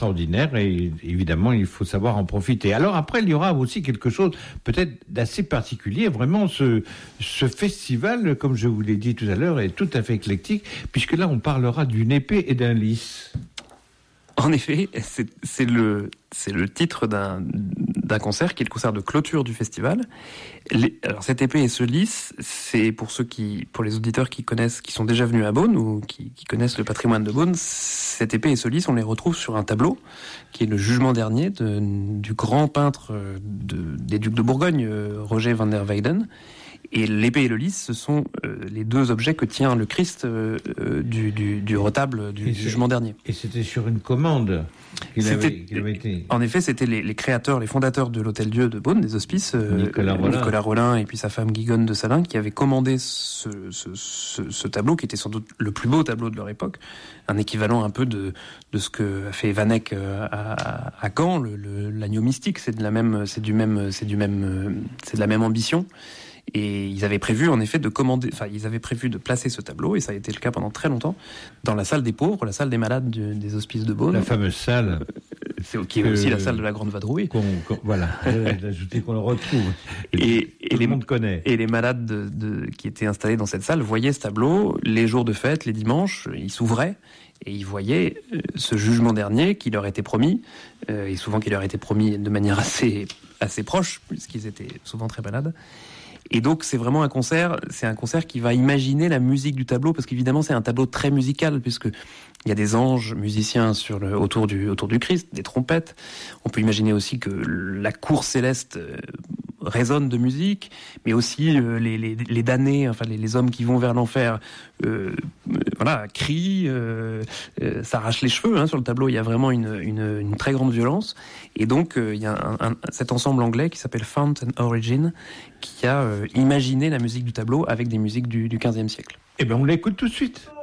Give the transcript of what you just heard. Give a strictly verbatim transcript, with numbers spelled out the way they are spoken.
extraordinaire et évidemment, il faut savoir en profiter. Alors après, il y aura aussi quelque chose peut-être d'assez particulier. Vraiment, ce, ce festival, comme je vous l'ai dit tout à l'heure, est tout à fait éclectique, puisque là, on parlera d'une épée et d'un lys. En effet, c'est, c'est, le, c'est le titre d'un, d'un concert qui est le concert de clôture du festival. Les, alors cette épée et ce lys, c'est pour ceux qui, pour les auditeurs qui connaissent, qui sont déjà venus à Beaune ou qui, qui connaissent le patrimoine de Beaune, cette épée et ce lys, on les retrouve sur un tableau qui est le Jugement dernier de, du grand peintre de, des ducs de Bourgogne, Roger van der Weyden. Et l'épée et le lys, ce sont euh, les deux objets que tient le Christ euh, euh, du, du, du retable du, du Jugement dernier. Et c'était sur une commande qu'il avait, qu'il avait été... En effet, c'était les, les créateurs, les fondateurs de l'Hôtel-Dieu de Beaune, des Hospices, euh, Nicolas, Rollin. Nicolas Rollin et puis sa femme Guigonne de Salins, qui avaient commandé ce, ce, ce, ce tableau, qui était sans doute le plus beau tableau de leur époque, un équivalent un peu de, de ce que a fait Van Eyck à, à, à Caen, le, le, l'agneau mystique, c'est de la même, c'est du même, c'est du même, c'est de la même ambition. Et ils avaient prévu, en effet, de commander, enfin, ils avaient prévu de placer ce tableau, et ça a été le cas pendant très longtemps, dans la salle des pauvres, la salle des malades du, des hospices de Beaune. La fameuse salle. C'est, qui est aussi la salle de la Grande Vadrouille. Qu'on, qu'on, voilà, d'ajouter qu'on le retrouve. Et, et, et les, le monde connaît. Et les malades de, de, qui étaient installés dans cette salle voyaient ce tableau, les jours de fête, les dimanches, ils s'ouvraient, et ils voyaient euh, ce jugement dernier qui leur était promis, euh, et souvent qui leur était promis de manière assez, assez proche, puisqu'ils étaient souvent très malades. Et donc c'est vraiment un concert, c'est un concert qui va imaginer la musique du tableau, parce qu'évidemment c'est un tableau très musical, puisque il y a des anges musiciens sur le, autour du autour du Christ, des trompettes. On peut imaginer aussi que la cour céleste euh, résonne de musique, mais aussi euh, les, les, les damnés, enfin les, les hommes qui vont vers l'enfer, euh, euh, voilà, crient, euh, euh, s'arrachent les cheveux. Hein, sur le tableau, il y a vraiment une, une, une très grande violence. Et donc euh, il y a un, un, cet ensemble anglais qui s'appelle Fount and Origin, qui a euh, imaginé la musique du tableau avec des musiques du, du quinzième siècle. Eh bien, on l'écoute tout de suite.